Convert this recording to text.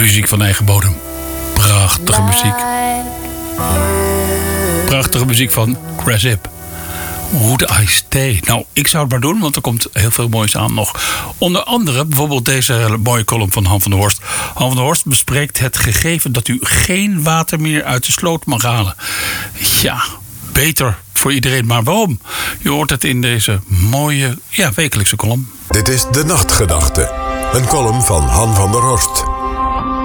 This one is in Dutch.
Muziek van eigen bodem. Prachtige muziek. Prachtige muziek van Crasip. Would I Stay? Nou, ik zou het maar doen, want er komt heel veel moois aan nog. Onder andere bijvoorbeeld deze mooie column van Han van der Horst. Han van der Horst bespreekt het gegeven dat u geen water meer uit de sloot mag halen. Ja, beter voor iedereen, maar waarom? Je hoort het in deze mooie, wekelijkse column. Dit is De Nachtgedachte. Een column van Han van der Horst.